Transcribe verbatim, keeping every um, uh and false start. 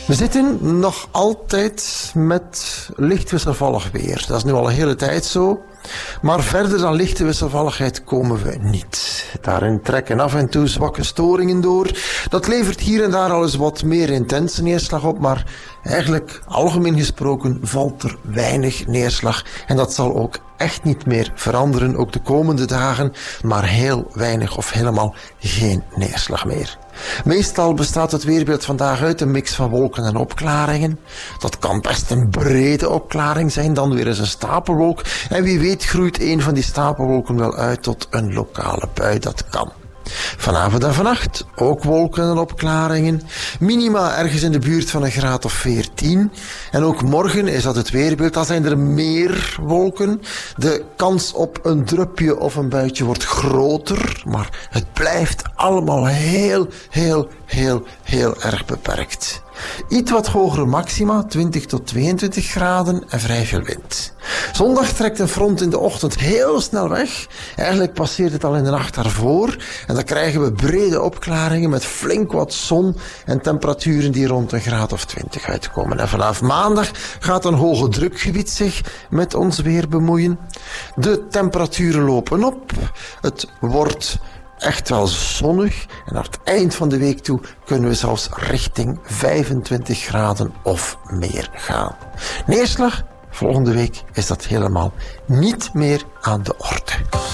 We zitten nog altijd met licht wisselvallig weer. Dat is nu al een hele tijd zo. Maar verder dan lichte wisselvalligheid komen we niet. Daarin trekken af en toe zwakke storingen door. Dat levert hier en daar al eens wat meer intense neerslag op, maar eigenlijk algemeen gesproken valt er weinig neerslag. En dat zal ook echt niet meer veranderen, ook de komende dagen, maar heel weinig of helemaal geen neerslag meer. Meestal bestaat het weerbeeld vandaag uit een mix van wolken en opklaringen. Dat kan best een brede opklaring zijn, dan weer eens een stapelwolk. En wie weet groeit een van die stapelwolken wel uit tot een lokale bui, dat kan. Vanavond en vannacht ook wolken en opklaringen. Minima ergens in de buurt van een graad of veertien. En ook morgen is dat het weerbeeld. Dan zijn er meer wolken. De kans op een drupje of een buitje wordt groter. Maar het blijft allemaal heel, heel, heel, heel erg beperkt. Iets wat hogere maxima, twintig tot tweeëntwintig graden en vrij veel wind. Zondag trekt een front in de ochtend heel snel weg. Eigenlijk passeert het al in de nacht daarvoor. En dan krijgen we brede opklaringen met flink wat zon en temperaturen die rond een graad of twintig uitkomen. En vanaf maandag gaat een hoge drukgebied zich met ons weer bemoeien. De temperaturen lopen op. Het wordt echt wel zonnig en naar het eind van de week toe kunnen we zelfs richting vijfentwintig graden of meer gaan. Neerslag, volgende week is dat helemaal niet meer aan de orde.